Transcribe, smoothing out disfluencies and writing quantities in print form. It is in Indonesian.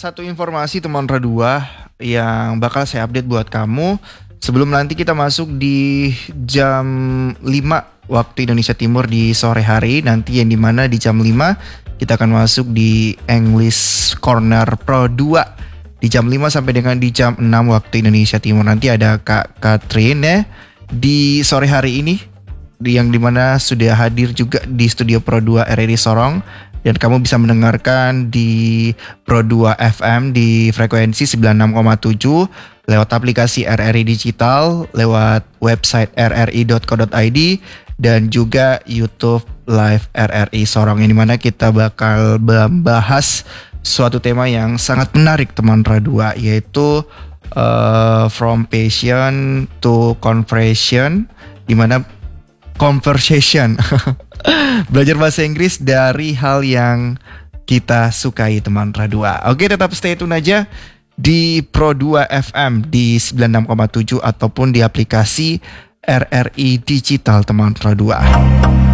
satu informasi teman Radua yang bakal saya update buat kamu sebelum nanti kita masuk di jam 5 waktu Indonesia Timur di sore hari. Nanti yang dimana di jam 5 kita akan masuk di English Corner Pro 2 di jam 5 sampai dengan di jam 6 waktu Indonesia Timur. Nanti ada Kak Katrin ya di sore hari ini, yang dimana sudah hadir juga di studio Pro 2 RRI Sorong. Dan kamu bisa mendengarkan di Pro 2 FM di frekuensi 96,7 lewat aplikasi RRI Digital, lewat website rri.co.id dan juga YouTube Live RRI Sorong, yang dimana kita bakal membahas suatu tema yang sangat menarik teman Radua, yaitu from passion to conversion, dimana conversation belajar bahasa Inggris dari hal yang kita sukai teman Radua. Oke, tetap stay tune aja di Pro 2 FM di 96,7 ataupun di aplikasi RRI Digital teman Radua.